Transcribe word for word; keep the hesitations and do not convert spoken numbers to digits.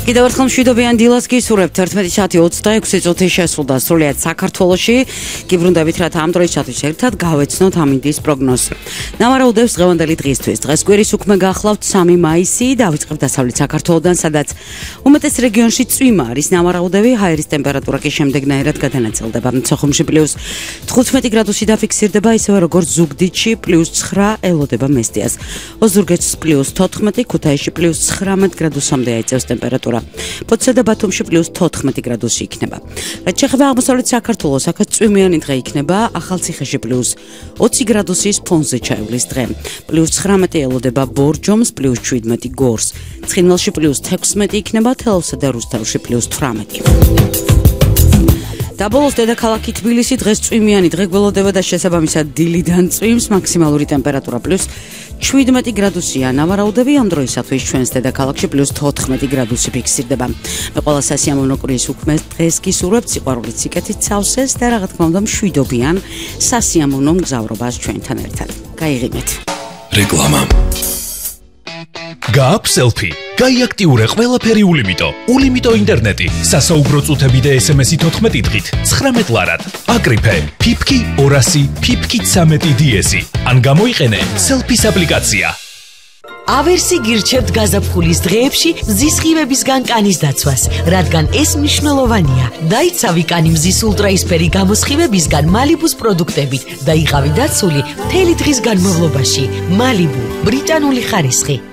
კიდევ ერთხელ მშვიდობიან დილას გისურვებთ. ერთმეტი საათი ოცდაექვსი წუთი შესრულდა სრულიად საქართველოში. გიბრუნდებით რა ამ დროისათვის ერთად გავეცნოთ ამინდის პროგნოზი. ნავარაუდევს დღევანდელი დღისთვის. დღეს კვირის უქმე გახლავთ სამი მაისი, დავიწყებთ დასავლეთ საქართველოდან, სადაც უმეტეს რეგიონში წვიმა არის ნავარაუდები, ჰაერის ტემპერატურა კი შემდეგნაირად გადანაწილდება. სოხუმში პლუს თხუთმეტი გრადუსი დაფიქსირდება, ისევე როგორც ზუგდიდში პლუს ცხრა ელოდება მესტიას. ოზურგეთს პლუს თოთხმეტი, ქუთაისში პლუს ცხრამეტ გრადუსამდე აიწევს ტემპერატურა. ფოთსა და ბათუმში პლუს თოთხმეტი გრადუსი იქნება. რაც შეეხება აღმოსავლეთ საქართველოს, აქაც წვიმიანი დღე იქნება, ახალციხეში პლუს ოცი გრადუსის ფონზე ჩაივლის დღე. პლუს ცხრამეტი ელოდება ბორჯომს, პლუს შვიდმეტი გორს. ცხინვალში პლუს თექვსმეტი იქნება, თელავსა და რუსთავში პლუს თვრამეტი. დაბოლოს დედაქალაქი თბილისი დღეს წვიმიანი დღე გველოდება და შესაბამისად დილიდან წვიმს, მაქსიმალური ტემპერატურა პლუს შვიდმეტი გრადუსია. ნავარაუდები ამ დროისათვის ჩვენს დედაქალაქში პლუს თოთხმეტი გრადუსი ფიქსირდება. მე ყველა სასიამოვნო კვირის უქმეს დღეს გისურვებთ სიყვარულით სიკეთით სავსეს და რა თქმა უნდა მშვიდობიან სასიამოვნო მგზავრობას ჩვენთან ერთად. გაიღიმეთ. რეკლამა. გააქვს სელფი. გაიაქტიურე ყველაფერი ულიმიტო. ულიმიტო ინტერნეტი, სასაუბრო წუთები და ესემესი თოთხმეტი დღით, ცხრამეტ ლარად. აკრიფე, ფიფკი ორასი, ფიფკი ცამეტი დიესი. ან გამოიყენე სელფის აპლიკაცია. ავერსი გირჩევთ გაზაფხულის დღეებში მზის სხივებისგან კანის დაცვას, რადგან ეს მნიშვნელოვანია. დაიცავი კანი მზის ულტრაისფერი გამოსხივებისგან მალიბუს პროდუქტებით და იყავი დაცული მთელი დღის განმავლობაში. მალიბუ, ბრიტანული ხარისხი.